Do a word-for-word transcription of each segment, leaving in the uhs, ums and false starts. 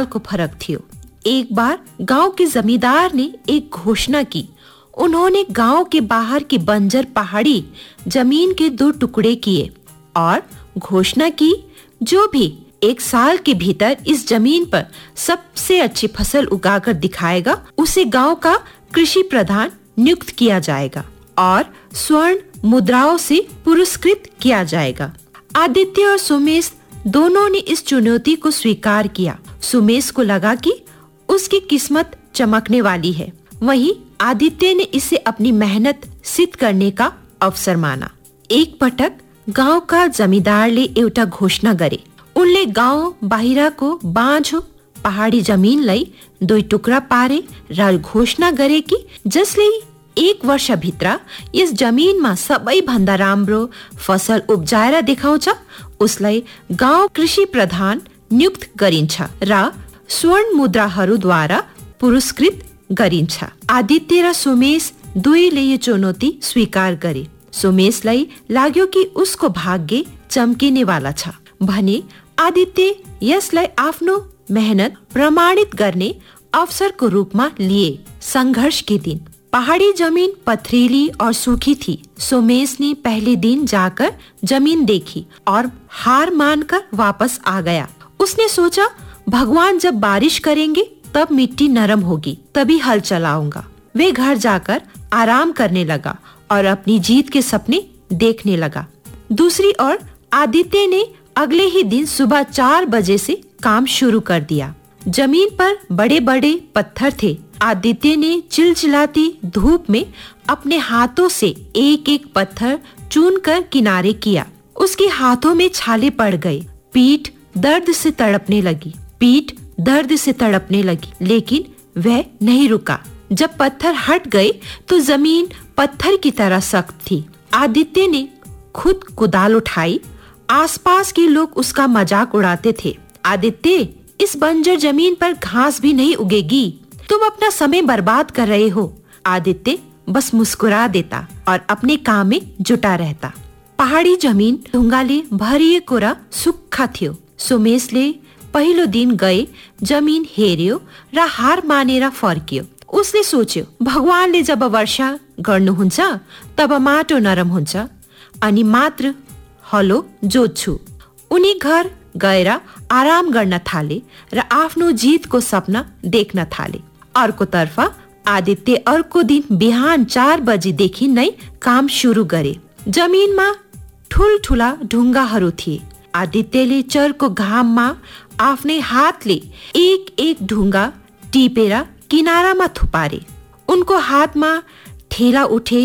सालको फरक थियो। एक बार गांव के जमींदार ने एक घोषणा की। उन्होंने गांव के बाहर की बंजर पहाड़ी जमीन के दो टुकड़े किए और घोषणा की, जो भी एक साल के भीतर इस जमीन पर सबसे अच्छी फसल उगाकर दिखाएगा उसे गांव का कृषि प्रधान नियुक्त किया जाएगा और स्वर्ण मुद्राओं से पुरस्कृत किया जाएगा। आदित्य और सुमेश दोनों ने इस चुनौती को स्वीकार किया। सुमेश को लगा कि उसकी किस्मत चमकने वाली है, वहीं आदित्य ने इसे अपनी मेहनत सिद्ध करने का अवसर माना। एक पटक गांव का जमींदारले एउटा घोषणा गरे। उनले गाउँ बाहिरको बाँझो पहाडी जमिनलाई दुई टुक्रा पारे र घोषणा गरे कि जसले एक वर्ष भित्र यस जमिनमा सबैभन्दा राम्रो फसल उब्जाएर देखाउँछ उसलाई गाउँ कृषि प्रधान नियुक्त गरिन्छ र स्वर्ण मुद्राहरूद्वारा पुरस्कृत गरिन्छ। आदित्य र सुमेश दुईले यो चुनौती स्वीकार गरे। सुमेशलाई लाग्यो कि उसको भाग्य चम्किनेवाला छ भने आदित्य यसलाई आफ्नो मेहनत प्रमाणित गर्ने अवसरको रूपमा लिए। संघर्ष के दिन पहाड़ी जमीन पथरीली और सूखी थी। सुमेश ने पहले दिन जाकर जमीन देखी और हार मानकर वापस आ गया। उसने सोचा, भगवान जब बारिश करेंगे तब मिट्टी नरम होगी, तभी हल चलाऊंगा। वे घर जाकर आराम करने लगा और अपनी जीत के सपने देखने लगा। दूसरी ओर आदित्य ने अगले ही दिन सुबह चार बजे से काम शुरू कर दिया। जमीन पर बड़े बड़े पत्थर थे। आदित्य ने चिलचिलाती धूप में अपने हाथों से एक एक पत्थर चुनकर किनारे किया। उसके हाथों में छाले पड़ गए। पीठ दर्द से तड़पने लगी पीठ दर्द से तड़पने लगी लेकिन वह नहीं रुका। जब पत्थर हट गए तो जमीन पत्थर की तरह सख्त थी। आदित्य ने खुद कुदाल उठाई। आसपास के लोग उसका मजाक उड़ाते थे। आदित्य, इस बंजर जमीन पर घास भी नहीं उगेगी, तुम अपना समय बर्बाद कर रहे हो। आदित्य बस मुस्कुरा देता और अपने काम में जुटा रहता। पहाड़ी जमीन ढुङ्गाले भरिएको र सुक्खा थियो। सुमेशले पहिलो दिन गए जमीन हेर्यो र हार मानेर फर्कियो। उसले सोच्यो, भगवानले जब वर्षा गर्नुहुन्छ तब माटो नरम हुन्छ अनि मात्र हलो जोत्छु। उनी घर गएर आराम गर्न थाले र आफ्नो जितको सपना देख्न थाले। अर्कोतर्फ आदित्य अर्को दिन बिहान चार बजेदेखि नै काम सुरु गरे। जमिनमा ठुलठुला ढुङ्गाहरू थिए। आदित्यले चर्को घाममा आफ्नै हातले एक एक ढुङ्गा टिपेर किनारामा थुपारे। उनको हातमा ठेला उठे,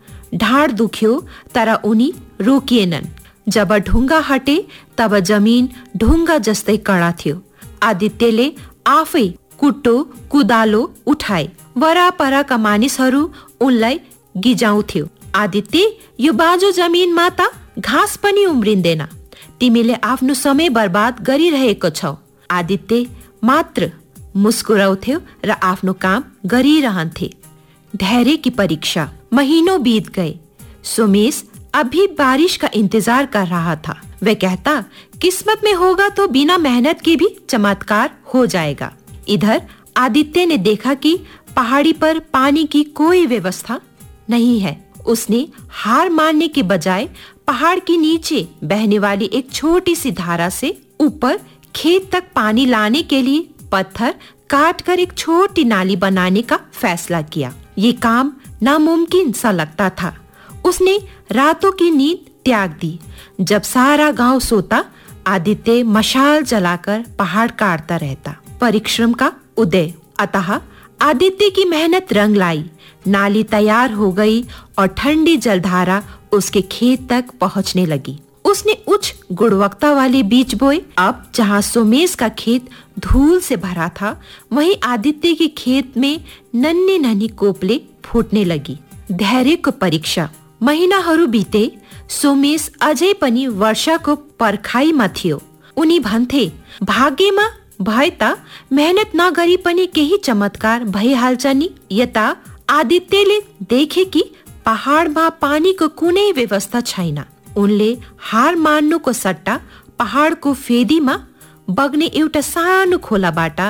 ढाड दुख्यो तर उनी रोकिएनन्। जब ढुङ्गा हटे तब जमिन ढुङ्गा जस्तै कडा थियो। आदित्यले आफै कुट्टो कुदालो उठाए। वरापरका मानिसहरू उनलाई गिजाउँथ्यो। आदित्य, यो बाँझो जमिनमा त घाँस पनि उम्रिँदैन, तिमीले आफ्नो समय बर्बाद गरिरहेको छौ। आदित्य मात्र मुस्कुराउँथ्यो र आफ्नो काम गरिरहन्थे। धैर्य की परीक्षा। महीनों बीत गए। सुमेश अभी बारिश का इंतजार कर रहा था। वह कहता, किस्मत में होगा तो बिना मेहनत के भी चमत्कार हो जाएगा। इधर आदित्य ने देखा कि पहाड़ी पर पानी की कोई व्यवस्था नहीं है। उसने हार मानने के बजाय पहाड़ के नीचे बहने वाली एक छोटी सी धारा से ऊपर खेत तक पानी लाने के लिए पत्थर काटकर एक छोटी नाली बनाने का फैसला किया। ये काम नामुमकिन सा लगता था। उसने रातों की नींद त्याग दी। जब सारा गांव सोता, आदित्य मशाल जलाकर पहाड़ काटता रहता। परिश्रम का उदय। अतः आदित्य की मेहनत रंग लाई। नाली तैयार हो गई और ठंडी जलधारा उसके खेत तक पहुंचने लगी। उसने उच्च गुणवत्ता वाले बीज बोए। अब जहां सुमेश का खेत धूल से भरा था, वहीं आदित्य के खेत में नन्ही नन्ही कोपले फुट्ने लगी। धैर्य को परीक्षा। महीनाहरू बिते। सुमेश अझै पनि वर्षाको पर्खाइमा थियो। उनी भन्थे, भाग्यमा भए त मेहनत नगरी पनि केही चमत्कार भइहाल्छ नि। यता आदित्यले देखे कि पहाडमा पानीको कुनै व्यवस्था छैन। उनले हार मान्नुको सट्टा पहाडको फेदीमा बग्ने एउटा सानो खोलाबाट